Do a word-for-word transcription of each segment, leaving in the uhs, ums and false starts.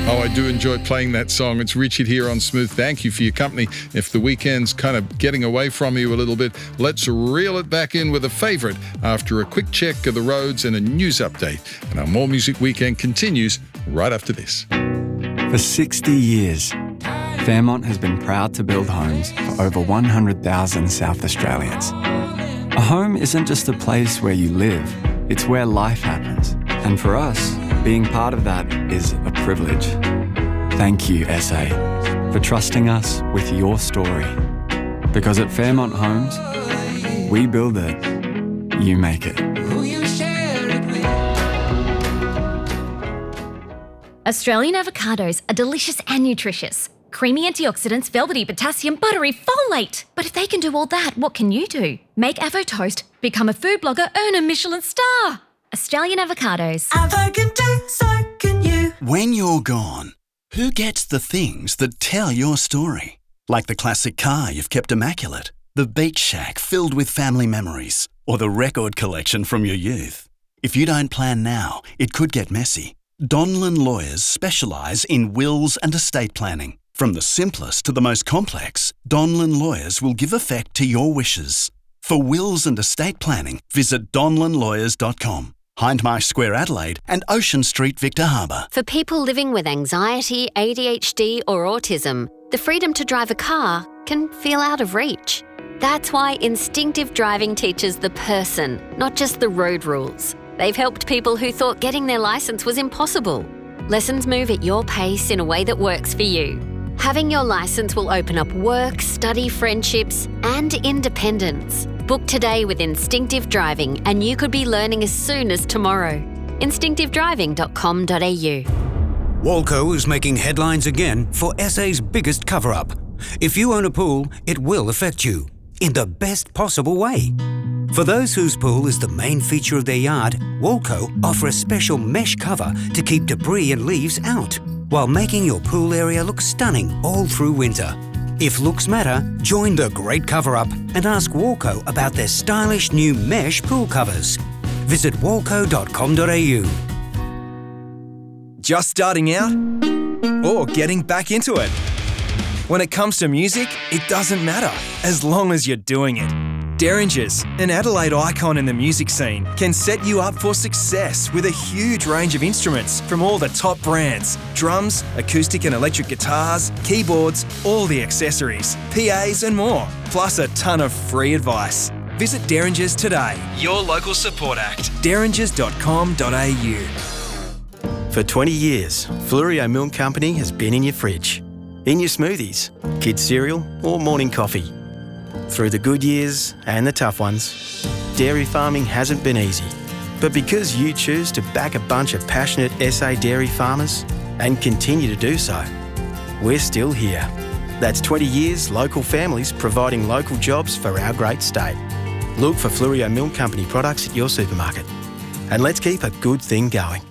Oh, I do enjoy playing that song. It's Richard here on Smooth. Thank you for your company. If the weekend's kind of getting away from you a little bit, let's reel it back in with a favourite after a quick check of the roads and a news update. And our More Music Weekend continues right after this. For sixty years, Fairmont has been proud to build homes for over one hundred thousand South Australians. A home isn't just a place where you live, it's where life happens. And for us, being part of that is a privilege. Thank you, S A, for trusting us with your story. Because at Fairmont Homes, we build it, you make it. Australian avocados are delicious and nutritious. Creamy antioxidants, velvety potassium, buttery folate. But if they can do all that, what can you do? Make Avo Toast, become a food blogger, earn a Michelin star. Australian avocados. Avo can do, so can you. When you're gone, who gets the things that tell your story? Like the classic car you've kept immaculate, the beach shack filled with family memories, or the record collection from your youth. If you don't plan now, it could get messy. Donlan Lawyers specialise in wills and estate planning. From the simplest to the most complex, Donlan Lawyers will give effect to your wishes. For wills and estate planning, visit donlan lawyers dot com. Hindmarsh Square, Adelaide, and Ocean Street, Victor Harbour. For people living with anxiety, A D H D or autism, the freedom to drive a car can feel out of reach. That's why Instinctive Driving teaches the person, not just the road rules. They've helped people who thought getting their licence was impossible. Lessons move at your pace in a way that works for you. Having your licence will open up work, study, friendships, and independence. Book today with Instinctive Driving and you could be learning as soon as tomorrow. instinctive driving dot com dot a u. Walco is making headlines again for S A's biggest cover-up. If you own a pool, it will affect you in the best possible way. For those whose pool is the main feature of their yard, Walco offer a special mesh cover to keep debris and leaves out, while making your pool area look stunning all through winter. If looks matter, join the great cover-up and ask Walco about their stylish new mesh pool covers. Visit walco dot com dot a u. Just starting out or getting back into it? When it comes to music, it doesn't matter, as long as you're doing it. Derringers, an Adelaide icon in the music scene, can set you up for success with a huge range of instruments from all the top brands. Drums, acoustic and electric guitars, keyboards, all the accessories, P As and more, plus a ton of free advice. Visit Derringers today, your local support act, derringers dot com dot a u. For twenty years, Fluorio Milk Company has been in your fridge, in your smoothies, kids' cereal or morning coffee. Through the good years and the tough ones, dairy farming hasn't been easy. But because you choose to back a bunch of passionate S A dairy farmers and continue to do so, we're still here. That's twenty years local families providing local jobs for our great state. Look for Fluorio Milk Company products at your supermarket. And let's keep a good thing going.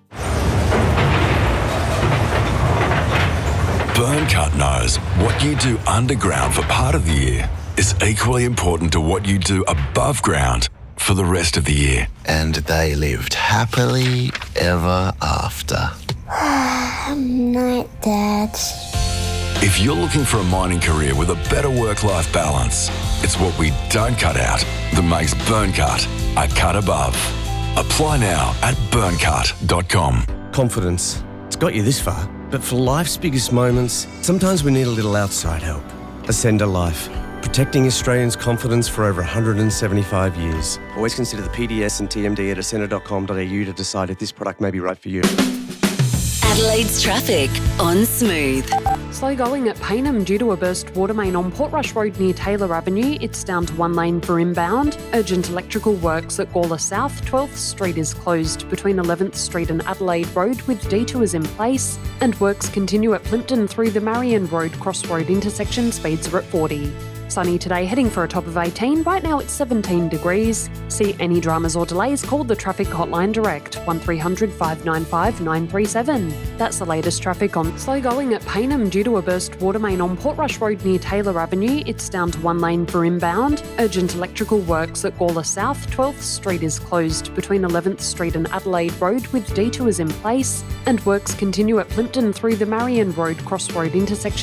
Burncut knows what you do underground for part of the year is equally important to what you do above ground for the rest of the year. And they lived happily ever after. Night, Dad. If you're looking for a mining career with a better work-life balance, it's what we don't cut out that makes Burncut a cut above. Apply now at burncut dot com. Confidence. It's got you this far, but for life's biggest moments, sometimes we need a little outside help. Ascender Life. Protecting Australians' confidence for over one hundred seventy-five years. Always consider the P D S and T M D at ascender dot com dot a u to decide if this product may be right for you. Adelaide's traffic on Smooth. Slow going at Payneham due to a burst water main on Portrush Road near Taylor Avenue. It's down to one lane for inbound. Urgent electrical works at Gawler South. twelfth Street is closed between eleventh Street and Adelaide Road with detours in place. And works continue at Plympton through the Marion Road Crossroad intersection. Speeds are at forty. Sunny today, heading for a top of eighteen. Right now it's seventeen degrees. See any dramas or delays, call the traffic hotline direct, one three hundred five nine five nine three seven. That's the latest traffic on slow going at Payneham due to a burst water main on Portrush Road near Taylor Avenue. It's down to one lane for inbound. Urgent electrical works at Gawler South. twelfth Street is closed between eleventh Street and Adelaide Road with detours in place. And works continue at Plimpton through the Marion Road Crossroad intersection.